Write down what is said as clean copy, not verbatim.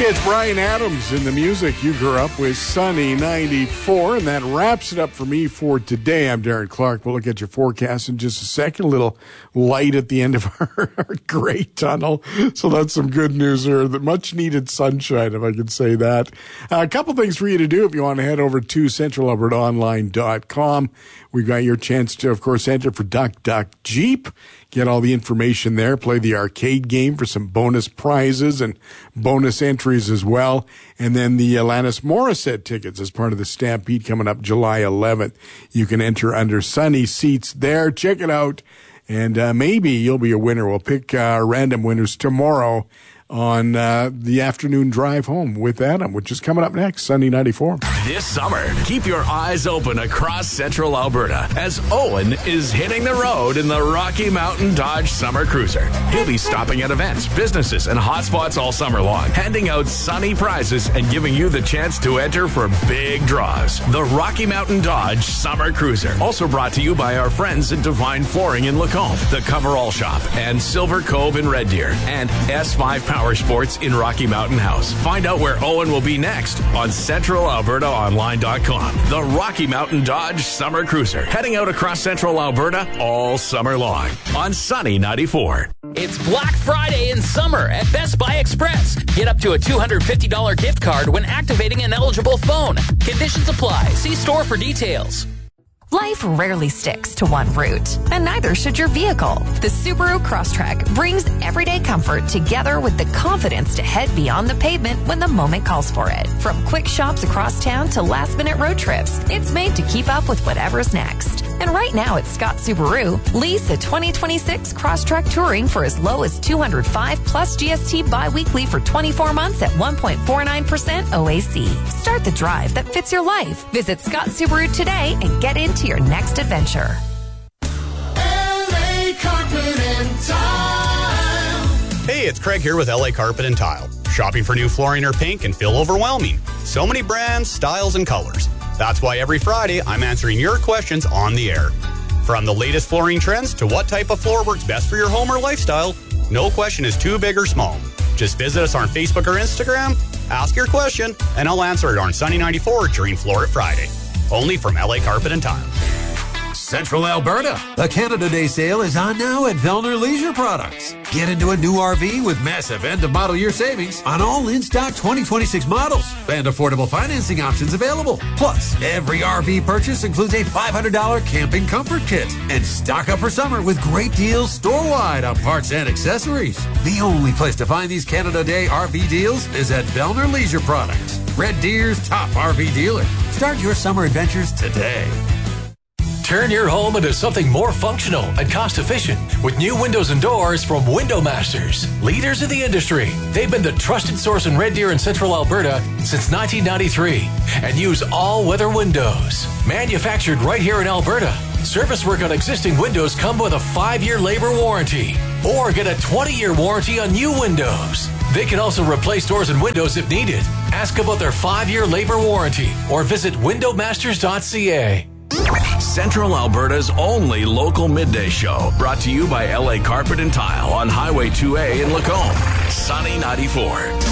It's Bryan Adams in the music you grew up with, Sunny 94, and that wraps it up for me for today. I'm Darren Clark. We'll look at your forecast in just a second. A little light at the end of our gray tunnel, so that's some good news there. The much needed sunshine, if I can say that. A couple things for you to do if you want to head over to centralalbertaonline.com. We've got your chance to, of course, enter for Duck Duck Jeep. Get all the information there. Play the arcade game for some bonus prizes and bonus entries as well. And then the Alanis Morissette tickets as part of the Stampede coming up July 11th. You can enter under Sunny Seats there. Check it out. And maybe you'll be a winner. We'll pick random winners tomorrow on the afternoon drive home with Adam, which is coming up next, Sunny 94. This summer, keep your eyes open across central Alberta as Owen is hitting the road in the Rocky Mountain Dodge Summer Cruiser. He'll be stopping at events, businesses, and hotspots all summer long, handing out sunny prizes and giving you the chance to enter for big draws. The Rocky Mountain Dodge Summer Cruiser, also brought to you by our friends at Divine Flooring in Lacombe, the Coverall Shop, and Silver Cove in Red Deer, and S5 Power Sports in Rocky Mountain House. Find out where Owen will be next on centralalbertaonline.com. The Rocky Mountain Dodge Summer Cruiser, heading out across central Alberta all summer long on Sunny 94. It's Black Friday in summer at Best Buy Express. Get up to a $250 gift card when activating an eligible phone. Conditions apply. See store for details. Life rarely sticks to one route, and neither should your vehicle. The Subaru Crosstrek brings everyday comfort together with the confidence to head beyond the pavement when the moment calls for it. From quick shops across town to last-minute road trips, it's made to keep up with whatever's next. And right now at Scott Subaru, lease a 2026 Crosstrek Touring for as low as $205 plus GST bi-weekly for 24 months at 1.49% OAC. Start the drive that fits your life. Visit Scott Subaru today and get into your next adventure. LA Carpet and Tile. Hey, it's Craig here with LA Carpet and Tile. Shopping for new flooring or paint can feel overwhelming. So many brands, styles, and colors. That's why every Friday I'm answering your questions on the air. From the latest flooring trends to what type of floor works best for your home or lifestyle, no question is too big or small. Just visit us on Facebook or Instagram, ask your question, and I'll answer it on Sunny 94 during Floor It Friday. Only from LA Carpet and Tile. Central Alberta. A Canada Day sale is on now at Vellner Leisure Products. Get into a new RV with massive end-of-model year savings on all in-stock 2026 models and affordable financing options available. Plus, every RV purchase includes a $500 camping comfort kit. And stock up for summer with great deals store-wide on parts and accessories. The only place to find these Canada Day RV deals is at Vellner Leisure Products, Red Deer's top RV dealer. Start your summer adventures today. Turn your home into something more functional and cost-efficient with new windows and doors from Window Masters, leaders in the industry. They've been the trusted source in Red Deer and Central Alberta since 1993 and use all-weather windows. Manufactured right here in Alberta. Service work on existing windows come with a 5-year labor warranty or get a 20-year warranty on new windows. They can also replace doors and windows if needed. Ask about their 5-year labor warranty or visit windowmasters.ca. Central Alberta's only local midday show, brought to you by LA Carpet and Tile on Highway 2A in Lacombe. Sunny 94.